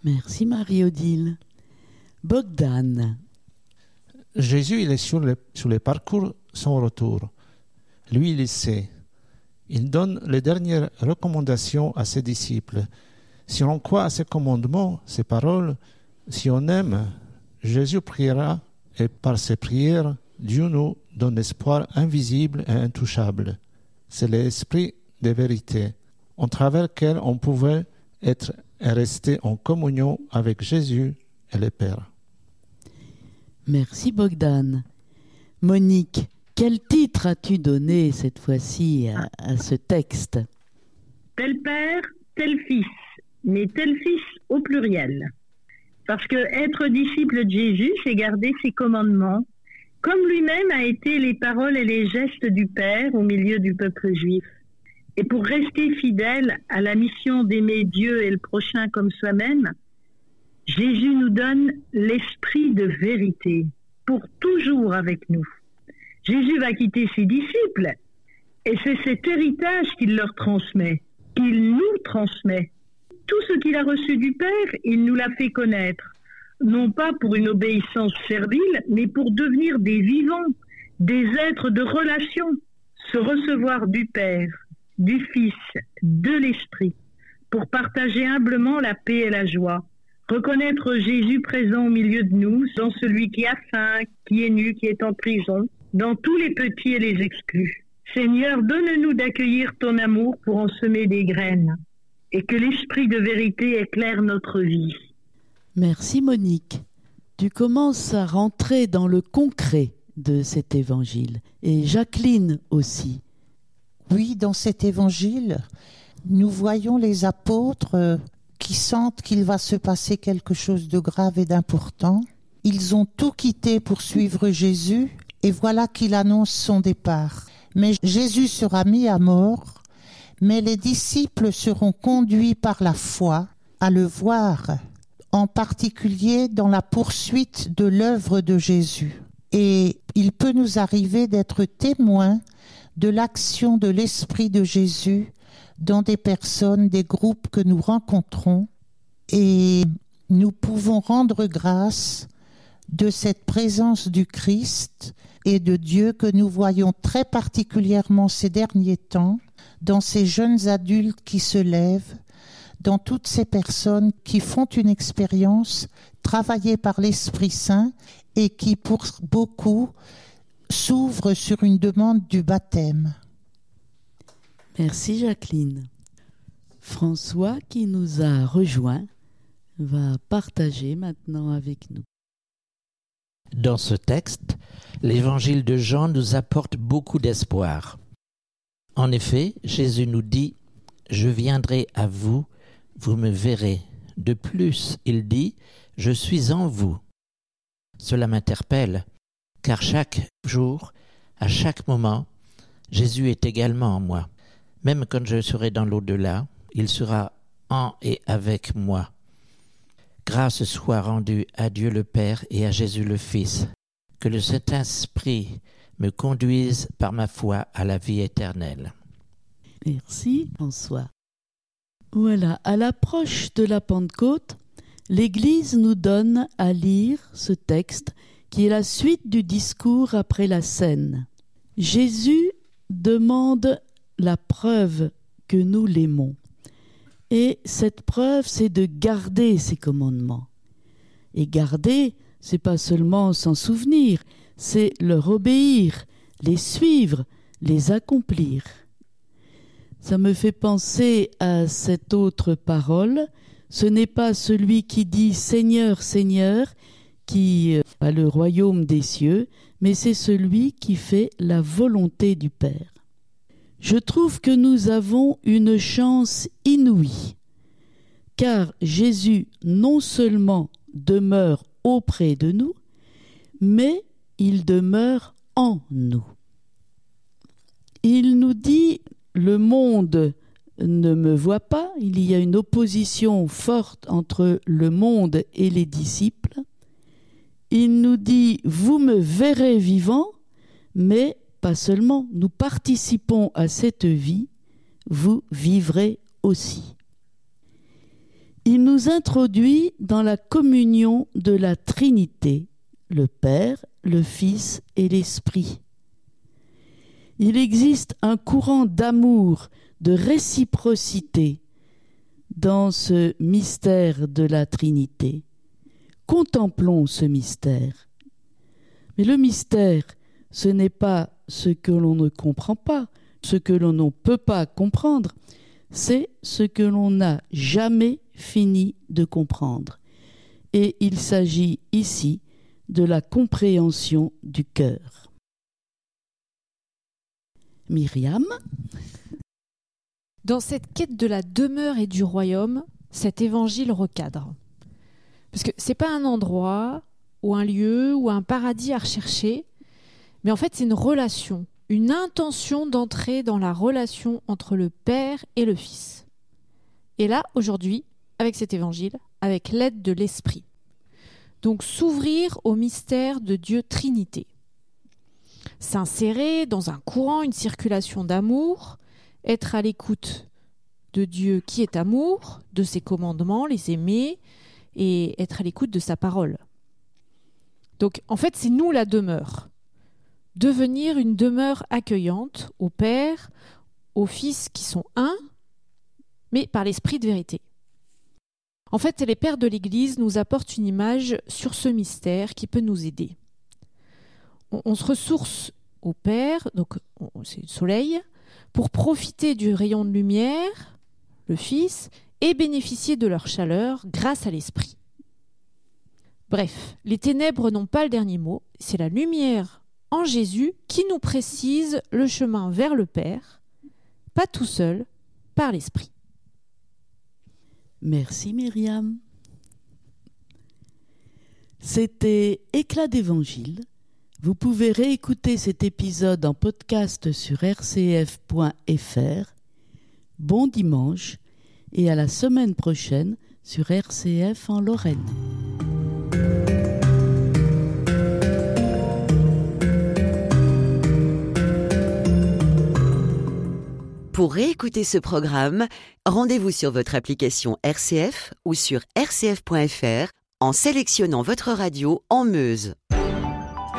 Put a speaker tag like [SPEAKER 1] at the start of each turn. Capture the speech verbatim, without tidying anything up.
[SPEAKER 1] Merci Marie-Odile. Bogdan.
[SPEAKER 2] Jésus, il est sur le, sur le parcours son retour. Lui, il sait. Il donne les dernières recommandations à ses disciples. Si on croit à ses commandements, ses paroles, si on aime, Jésus priera et par ses prières, Dieu nous donne l'espoir invisible et intouchable. C'est l'esprit de vérité, en travers lequel on pouvait être et rester en communion avec Jésus et le Père.
[SPEAKER 1] Merci Bogdan. Monique, quel titre as-tu donné cette fois-ci à, à ce texte ?
[SPEAKER 3] Tel père, tel fils, mais tel fils au pluriel. Parce que être disciple de Jésus, c'est garder ses commandements, comme lui-même a été les paroles et les gestes du Père au milieu du peuple juif. Et pour rester fidèle à la mission d'aimer Dieu et le prochain comme soi-même, Jésus nous donne l'esprit de vérité pour toujours avec nous. Jésus va quitter ses disciples et c'est cet héritage qu'il leur transmet, qu'il nous transmet. Tout ce qu'il a reçu du Père, il nous l'a fait connaître, non pas pour une obéissance servile, mais pour devenir des vivants, des êtres de relation, se recevoir du Père, du Fils, de l'Esprit, pour partager humblement la paix et la joie, reconnaître Jésus présent au milieu de nous, dans celui qui a faim, qui est nu, qui est en prison, dans tous les petits et les exclus. Seigneur, donne-nous d'accueillir ton amour pour en semer des graines, et que l'esprit de vérité éclaire notre vie.
[SPEAKER 1] Merci Monique. Tu commences à rentrer dans le concret de cet évangile. Et Jacqueline aussi.
[SPEAKER 4] Oui, dans cet évangile, nous voyons les apôtres qui sentent qu'il va se passer quelque chose de grave et d'important. Ils ont tout quitté pour suivre Jésus et voilà qu'il annonce son départ. Mais Jésus sera mis à mort, mais les disciples seront conduits par la foi à le voir, en particulier dans la poursuite de l'œuvre de Jésus. Et il peut nous arriver d'être témoins de l'action de l'Esprit de Jésus dans des personnes, des groupes que nous rencontrons, et nous pouvons rendre grâce de cette présence du Christ et de Dieu que nous voyons très particulièrement ces derniers temps, dans ces jeunes adultes qui se lèvent, dans toutes ces personnes qui font une expérience travaillée par l'Esprit Saint et qui, pour beaucoup, s'ouvrent sur une demande du baptême.
[SPEAKER 1] Merci Jacqueline. François, qui nous a rejoints, va partager maintenant avec nous.
[SPEAKER 5] Dans ce texte, l'évangile de Jean nous apporte beaucoup d'espoir. En effet, Jésus nous dit « Je viendrai à vous, vous me verrez ». De plus, il dit « Je suis en vous ». Cela m'interpelle, car chaque jour, à chaque moment, Jésus est également en moi. Même quand je serai dans l'au-delà, il sera en et avec moi. Grâce soit rendue à Dieu le Père et à Jésus le Fils, que le Saint-Esprit me conduise par ma foi à la vie éternelle.
[SPEAKER 1] Merci François. Voilà, à l'approche de la Pentecôte, l'Église nous donne à lire ce texte qui est la suite du discours après la scène. Jésus demande la preuve que nous l'aimons. Et cette preuve, c'est de garder ses commandements. Et garder, c'est pas seulement s'en souvenir, c'est leur obéir, les suivre, les accomplir. Ça me fait penser à cette autre parole. Ce n'est pas celui qui dit « Seigneur, Seigneur » qui a le royaume des cieux, mais c'est celui qui fait la volonté du Père. Je trouve que nous avons une chance inouïe, car Jésus non seulement demeure auprès de nous, mais il demeure en nous. Il nous dit « Le monde ne me voit pas », il y a une opposition forte entre le monde et les disciples. Il nous dit « Vous me verrez vivant », mais pas seulement, nous participons à cette vie, vous vivrez aussi. Il nous nous introduit dans la communion de la Trinité, le Père, le Fils et l'Esprit. Il existe un courant d'amour, de réciprocité dans ce mystère de la Trinité. Contemplons ce mystère. Mais le mystère, ce n'est pas ce que l'on ne comprend pas, ce que l'on ne peut pas comprendre, c'est ce que l'on n'a jamais fini de comprendre. Et il s'agit ici de la compréhension du cœur. Myriam ?
[SPEAKER 6] Dans cette quête de la demeure et du royaume, cet évangile recadre. Parce que c'est pas un endroit ou un lieu ou un paradis à rechercher, mais en fait c'est une relation, une intention d'entrer dans la relation entre le Père et le Fils. Et là, aujourd'hui, avec cet évangile, avec l'aide de l'Esprit. Donc s'ouvrir au mystère de Dieu Trinité. S'insérer dans un courant, une circulation d'amour, être à l'écoute de Dieu qui est amour, de ses commandements, les aimer, et être à l'écoute de sa parole. Donc en fait, c'est nous la demeure. Devenir une demeure accueillante au Père, aux Fils qui sont un, mais par l'Esprit de vérité. En fait, les pères de l'Église nous apportent une image sur ce mystère qui peut nous aider. On, on se ressource au Père, donc on, c'est le soleil, pour profiter du rayon de lumière, le Fils, et bénéficier de leur chaleur grâce à l'Esprit. Bref, les ténèbres n'ont pas le dernier mot, c'est la lumière en Jésus qui nous précise le chemin vers le Père, pas tout seul, par l'Esprit.
[SPEAKER 1] Merci Myriam. C'était Éclat d'Évangile. Vous pouvez réécouter cet épisode en podcast sur r c f point f r. Bon dimanche et à la semaine prochaine sur R C F en Lorraine.
[SPEAKER 7] Pour réécouter ce programme, rendez-vous sur votre application R C F ou sur r c f point f r en sélectionnant votre radio en Meuse.